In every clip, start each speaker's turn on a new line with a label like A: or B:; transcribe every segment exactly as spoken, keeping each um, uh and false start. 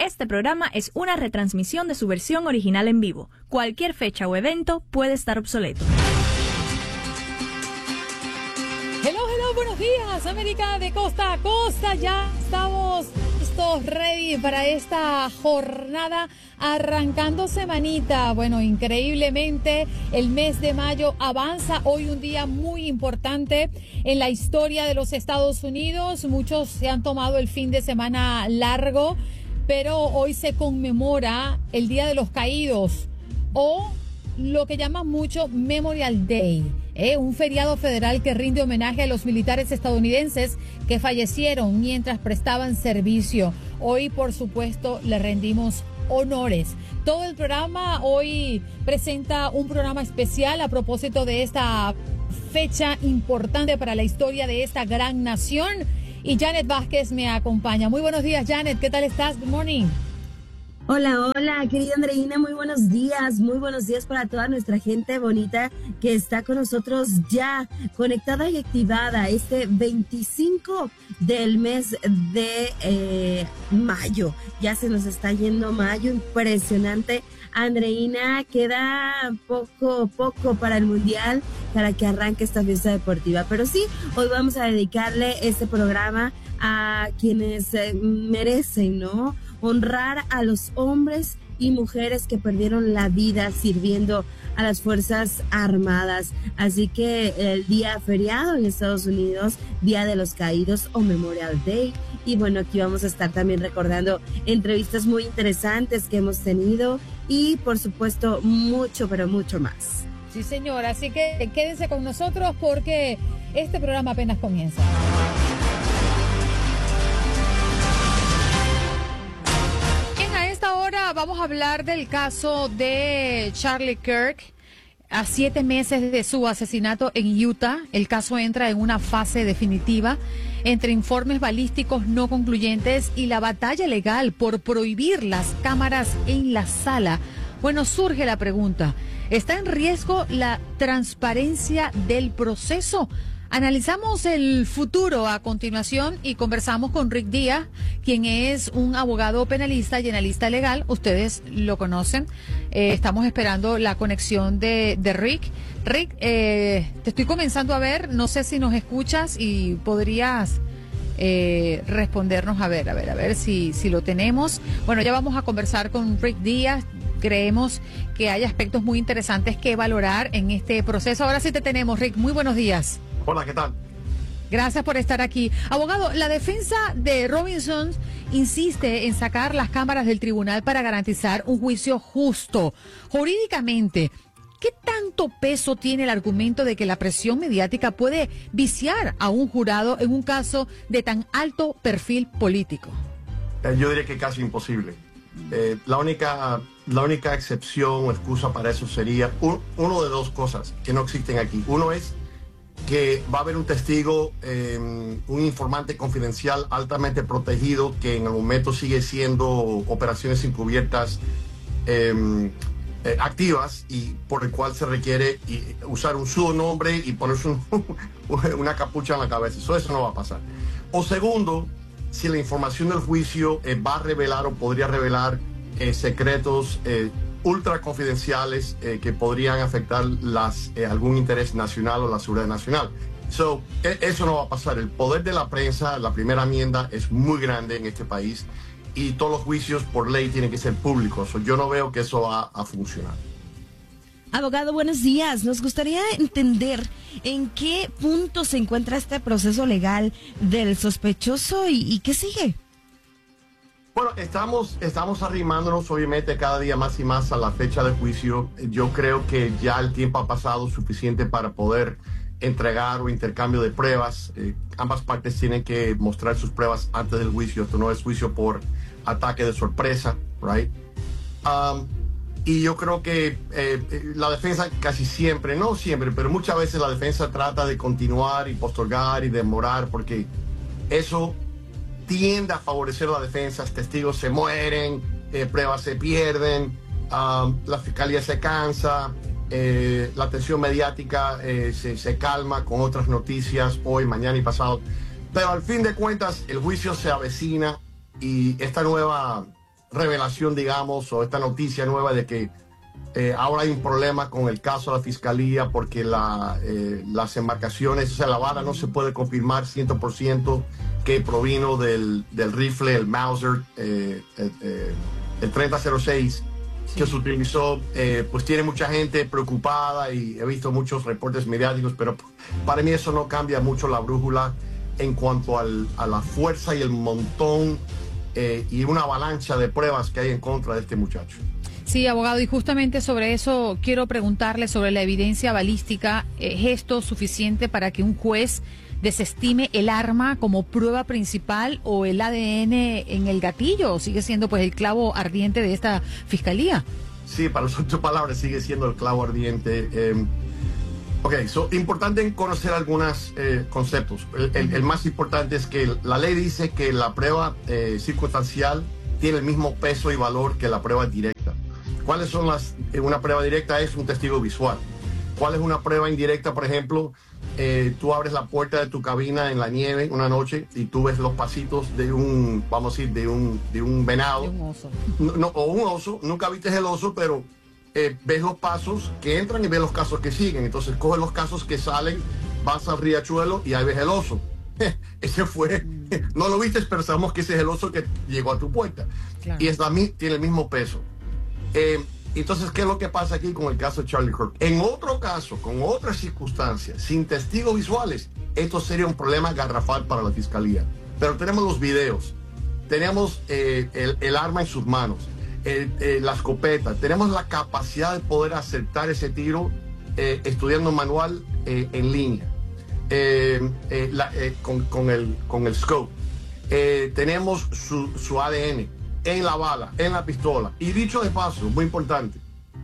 A: Este programa es una retransmisión de su versión original en vivo. Cualquier fecha o evento puede estar obsoleto.
B: Hello, hello, buenos días, América de costa a costa. Ya estamos listos, ready para esta jornada, arrancando semanita. Bueno, increíblemente, el mes de mayo avanza. Hoy un día muy importante en la historia de los Estados Unidos. Muchos se han tomado el fin de semana largo, pero hoy se conmemora el Día de los Caídos, o lo que llaman mucho Memorial Day, ¿eh? Un feriado federal que rinde homenaje a los militares estadounidenses que fallecieron mientras prestaban servicio. Hoy, por supuesto, le rendimos honores. Todo el programa hoy presenta un programa especial a propósito de esta fecha importante para la historia de esta gran nación. Y Janet Vázquez me acompaña. Muy buenos días, Janet. ¿Qué tal estás? Good morning.
C: Hola, hola, querida Andreina, muy buenos días, muy buenos días para toda nuestra gente bonita que está con nosotros ya conectada y activada este veinticinco del mes de eh, mayo. Ya se nos está yendo mayo, impresionante. Andreina, queda poco, poco para el Mundial, para que arranque esta fiesta deportiva. Pero sí, hoy vamos a dedicarle este programa a quienes eh, merecen, ¿no? Honrar a los hombres y mujeres que perdieron la vida sirviendo a las Fuerzas Armadas. Así que el día feriado en Estados Unidos, Día de los Caídos o Memorial Day. Y bueno, aquí vamos a estar también recordando entrevistas muy interesantes que hemos tenido y por supuesto mucho, pero mucho más.
B: Sí, señora, así que quédense con nosotros porque este programa apenas comienza. Ahora vamos a hablar del caso de Charlie Kirk. A siete meses de su asesinato en Utah, el caso entra en una fase definitiva entre informes balísticos no concluyentes y la batalla legal por prohibir las cámaras en la sala. Bueno, surge la pregunta, ¿está en riesgo la transparencia del proceso? Analizamos el futuro a continuación y conversamos con Rick Díaz, quien es un abogado penalista y analista legal. Ustedes lo conocen. Eh, estamos esperando la conexión de, de Rick. Rick, eh, te estoy comenzando a ver. No sé si nos escuchas y podrías eh, respondernos. A ver, a ver, a ver si, si lo tenemos. Bueno, ya vamos a conversar con Rick Díaz. Creemos que hay aspectos muy interesantes que valorar en este proceso. Ahora sí te tenemos, Rick. Muy buenos días.
D: Hola, ¿qué tal?
B: Gracias por estar aquí. Abogado, la defensa de Robinson insiste en sacar las cámaras del tribunal para garantizar un juicio justo. Jurídicamente, ¿qué tanto peso tiene el argumento de que la presión mediática puede viciar a un jurado en un caso de tan alto perfil político?
D: Eh, yo diría que casi imposible. Eh, la única, la única excepción o excusa para eso sería un, uno de dos cosas que no existen aquí. Uno es que va a haber un testigo, eh, un informante confidencial altamente protegido que en el momento sigue siendo operaciones encubiertas eh, eh, activas y por el cual se requiere y, usar un pseudonombre y ponerse un, una capucha en la cabeza. Eso, eso no va a pasar. O segundo, si la información del juicio eh, va a revelar o podría revelar eh, secretos eh, ultra confidenciales eh, que podrían afectar las, eh, algún interés nacional o la seguridad nacional. So, eh, eso no va a pasar. El poder de la prensa, la primera enmienda, es muy grande en este país y todos los juicios por ley tienen que ser públicos. So, yo no veo que eso va a funcionar.
C: Abogado, buenos días. Nos gustaría entender en qué punto se encuentra este proceso legal del sospechoso y, y qué sigue.
D: Bueno, estamos, estamos arrimándonos obviamente cada día más y más a la fecha de juicio. Yo creo que ya el tiempo ha pasado suficiente para poder entregar o intercambio de pruebas. Eh, ambas partes tienen que mostrar sus pruebas antes del juicio. Esto no es juicio por ataque de sorpresa, right? Um, y yo creo que eh, la defensa casi siempre, no siempre, pero muchas veces la defensa trata de continuar y postergar y demorar porque eso tiende a favorecer la defensa. Testigos se mueren, eh, pruebas se pierden, um, la fiscalía se cansa, eh, la atención mediática eh, se, se calma con otras noticias hoy, mañana y pasado. Pero al fin de cuentas el juicio se avecina y esta nueva revelación, digamos, o esta noticia nueva de que eh, ahora hay un problema con el caso de la fiscalía porque la, eh, las embarcaciones, o sea, la bala no se puede confirmar cien por ciento que provino del, del rifle, el Mauser, eh, eh, eh, el treinta cero seis, sí, que se utilizó. Eh, pues tiene mucha gente preocupada y he visto muchos reportes mediáticos, pero para mí eso no cambia mucho la brújula en cuanto al, a la fuerza y el montón eh, y una avalancha de pruebas que hay en contra de este muchacho.
B: Sí, abogado, y justamente sobre eso quiero preguntarle sobre la evidencia balística. ¿Es esto suficiente para que un juez desestime el arma como prueba principal o el A D N en el gatillo? ¿O sigue siendo pues el clavo ardiente de esta fiscalía?
D: Sí, para usar tus palabras, sigue siendo el clavo ardiente. Eh, ok, so, importante conocer algunos eh, conceptos. El, el, el más importante es que la ley dice que la prueba eh, circunstancial tiene el mismo peso y valor que la prueba directa. ¿Cuáles son las? Una prueba directa es un testigo visual. ¿Cuál es una prueba indirecta? Por ejemplo, eh, tú abres la puerta de tu cabina en la nieve una noche y tú ves los pasitos de un, vamos a decir, de un, de un venado.
B: De un oso.
D: No, no, o un oso. Nunca viste el oso, pero eh, ves los pasos que entran y ves los casos que siguen. Entonces coges los casos que salen, vas al riachuelo y ahí ves el oso. Ese fue, no lo viste, pero sabemos que ese es el oso que llegó a tu puerta. Claro. Y es la, tiene el mismo peso. Eh, entonces, ¿qué es lo que pasa aquí con el caso de Charlie Kirk? En otro caso, con otras circunstancias, sin testigos visuales, esto sería un problema garrafal para la fiscalía. Pero tenemos los videos, tenemos eh, el, el arma en sus manos, el, eh, la escopeta, tenemos la capacidad de poder acertar ese tiro eh, estudiando manual eh, en línea, eh, eh, la, eh, con, con, el, con el scope. Eh, tenemos su, su A D N en la bala, en la pistola. Y dicho de paso, muy importante,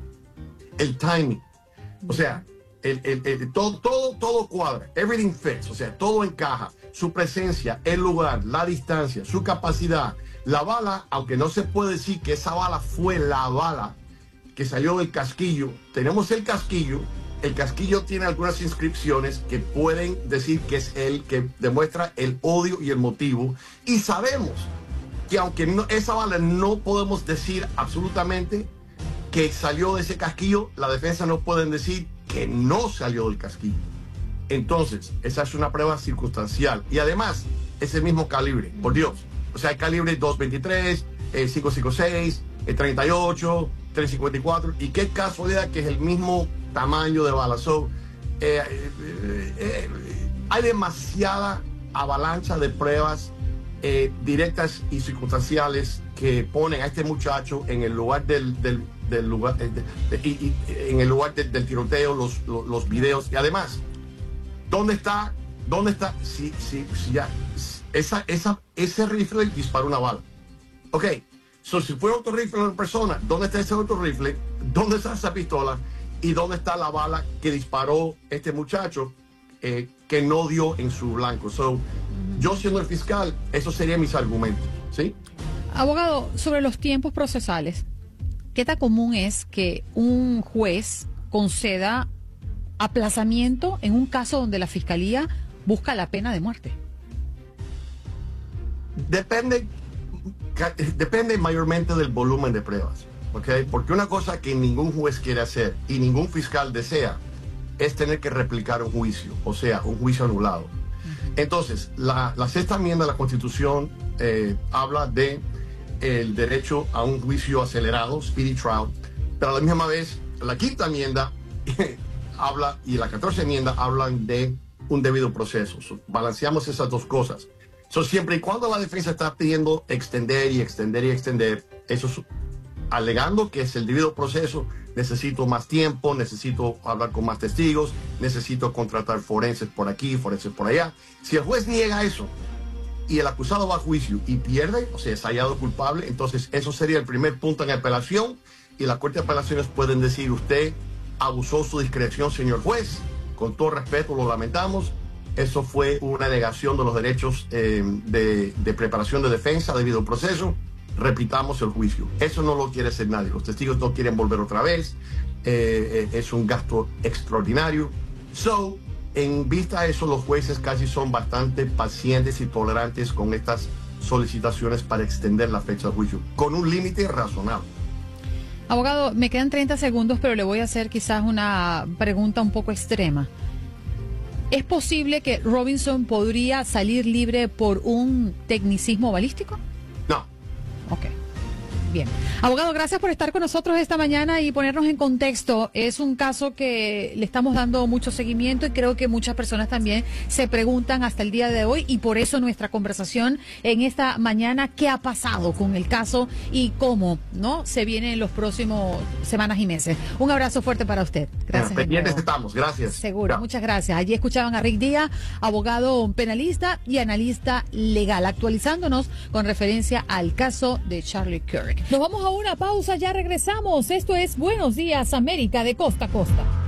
D: el timing. O sea, el, el, el, todo, todo, todo cuadra. Everything fits. O sea, todo encaja. Su presencia, el lugar, la distancia, su capacidad. La bala, aunque no se puede decir que esa bala fue la bala que salió del casquillo, tenemos el casquillo. El casquillo tiene algunas inscripciones que pueden decir que es él, que demuestra el odio y el motivo. Y sabemos que aunque no, esa bala no podemos decir absolutamente que salió de ese casquillo, la defensa no pueden decir que no salió del casquillo. Entonces, esa es una prueba circunstancial. Y además, es el mismo calibre, por Dios. O sea, hay calibre dos veintitrés, eh, cinco cincuenta y seis, eh, treinta y ocho, tres cincuenta y cuatro. Y qué casualidad que es el mismo tamaño de bala. So, eh, eh, eh, hay demasiada avalancha de pruebas Eh, directas y circunstanciales que ponen a este muchacho en el lugar del, del, del lugar de, de, de, y, y, en el lugar de, del tiroteo, los, los, los videos. Y además, ¿dónde está? ¿Dónde está? Si, si, si ya, esa, esa, ese rifle disparó una bala. Ok, so, si fue otro rifle de una persona, ¿dónde está ese otro rifle? ¿Dónde está esa pistola? ¿Y dónde está la bala que disparó este muchacho eh, que no dio en su blanco? So, yo siendo el fiscal, esos serían mis argumentos, ¿sí?
B: Abogado, sobre los tiempos procesales, ¿qué tan común es que un juez conceda aplazamiento en un caso donde la fiscalía busca la pena de muerte?
D: Depende, depende mayormente del volumen de pruebas, ¿ok? Porque una cosa que ningún juez quiere hacer y ningún fiscal desea es tener que replicar un juicio, o sea, un juicio anulado. Entonces, la, la sexta enmienda de la Constitución eh, habla de el derecho a un juicio acelerado, speedy trial, pero a la misma vez la quinta enmienda habla y la catorce enmienda hablan de un debido proceso. So, balanceamos esas dos cosas. So, siempre y cuando la defensa está pidiendo extender y extender y extender, eso es alegando que es el debido proceso, necesito más tiempo, necesito hablar con más testigos, necesito contratar forenses por aquí, forenses por allá. Si el juez niega eso y el acusado va a juicio y pierde, o sea, es hallado culpable, entonces eso sería el primer punto en apelación y la Corte de Apelaciones pueden decir, usted abusó su discreción, señor juez, con todo respeto, lo lamentamos, eso fue una negación de los derechos eh, de, de preparación de defensa, debido proceso, repitamos el juicio. Eso no lo quiere hacer nadie. Los testigos no quieren volver otra vez. Eh, eh, es un gasto extraordinario. So, en vista de eso, los jueces casi son bastante pacientes y tolerantes con estas solicitaciones para extender la fecha de juicio, con un límite razonable.
B: Abogado, me quedan treinta segundos, pero le voy a hacer quizás una pregunta un poco extrema. ¿Es posible que Robinson podría salir libre por un tecnicismo balístico?
D: No.
B: Ok. Bien. Abogado, gracias por estar con nosotros esta mañana y ponernos en contexto. Es un caso que le estamos dando mucho seguimiento y creo que muchas personas también se preguntan hasta el día de hoy y por eso nuestra conversación en esta mañana, ¿qué ha pasado con el caso y cómo no se viene en los próximos semanas y meses? Un abrazo fuerte para usted. Gracias.
D: Pendientes estamos. Gracias.
B: Seguro.
D: Chao.
B: Muchas gracias. Allí escuchaban a Rick Díaz, abogado penalista y analista legal, actualizándonos con referencia al caso de Charlie Kirk. Nos vamos a una pausa, ya regresamos. Esto es Buenos Días América de Costa a Costa.